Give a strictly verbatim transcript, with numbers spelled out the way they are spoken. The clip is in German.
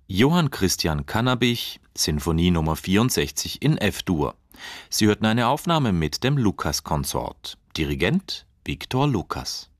Johann Christian Cannabich, Sinfonie Nummer vierundsechzig in F-Dur. Sie hörten eine Aufnahme mit dem Lukas-Konsort. Dirigent Viktor Lukas.